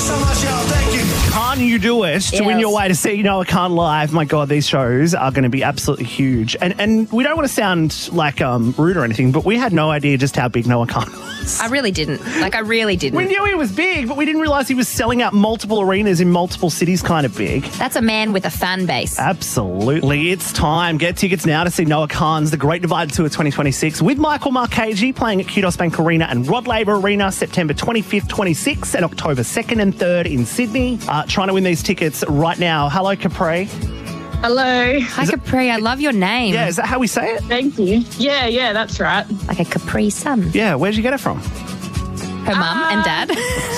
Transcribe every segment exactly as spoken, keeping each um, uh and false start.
so much, y'all. Thank you. Can't you do it to Yes. win your way to see Noah Khan live? My God, these shows are going to be absolutely huge. And and we don't want to sound like um, rude or anything, but we had no idea just how big Noah Khan was. I really didn't. Like, I really didn't. We knew he was big, but we didn't realise he was selling out multiple arenas in multiple cities kind of big. That's a man with a fan base. Absolutely. It's time. Get tickets now to see Noah Khan's The Great Divide Tour twenty twenty-six with Michael Marchese playing at Kudos Bank Arena and Rod Laver Arena September twenty-fifth, twenty-sixth and October second and third in Sydney. Uh, trying to win these tickets right now. Hello, Capri. Hello. Hi, Capri. I love your name. Yeah, is that how we say it? Thank you. Yeah, yeah, that's right. Like a Capri Sun. Yeah, where'd you get it from? Her mum and dad.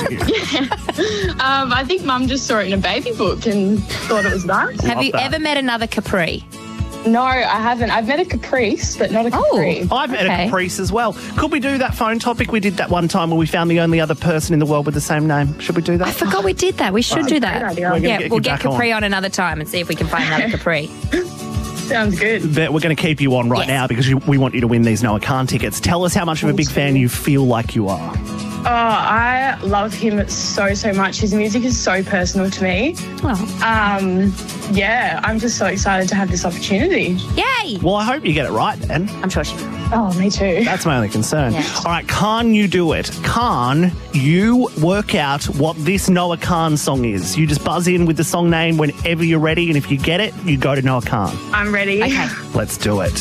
Um, I think Mum just saw it in a baby book and thought it was nice. Have you that. ever met another Capri? No, I haven't. I've met a Caprice, but not a Capri. Oh. I've met Okay. a Caprice as well. Could we do that phone topic we did that one time where we found the only other person in the world with the same name? Should we do that? I forgot we did that. We should do that. great idea. We're gonna Yeah, get we'll you get back on. Capri on. another time and see if we can find another Capri. Sounds good. But we're going to keep you on right Yes. now because you, we want you to win these Noah Khan tickets. Tell us how much of a big fan you feel like you are. Oh, I love him so, so much. His music is so personal to me. Oh. Um, yeah, I'm just so excited to have this opportunity. Yay! Well, I hope you get it right then. I'm sure she will. Oh, me too. That's my only concern. Yeah. All right, Khan, you do it. Khan, you work out what this Noah Khan song is. You just buzz in with the song name whenever you're ready, and if you get it, you go to Noah Khan. I'm ready. Okay. Let's do it.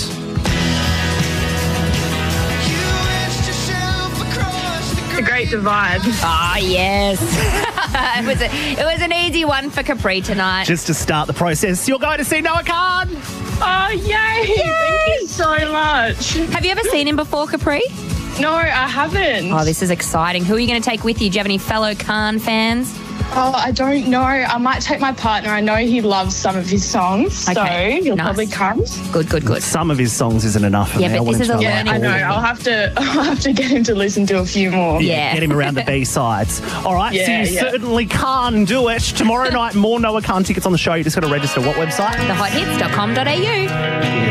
The Great Divide. Ah, yes. it, was a, it was an easy one for Capri tonight. Just to start the process, you're going to see Noah Khan. Oh, yay! Thank you so much. Have you ever seen him before, Capri? No, I haven't. Oh, this is exciting. Who are you going to take with you? Do you have any fellow Khan fans? Oh, I don't know. I might take my partner. I know he loves some of his songs, Okay, so he'll nice. probably come. Good, good, good. Some of his songs isn't enough for Yeah, me. but I this wouldn't is a try learning- like I know. all of I'll them. have to. I'll have to get him to listen to a few more. Yeah. Get him around the B-sides. All right, so Yeah, you yeah. certainly can do it. Tomorrow night, more Noah Khan tickets on the show. You just got to register. What website? the hot hits dot com dot a u.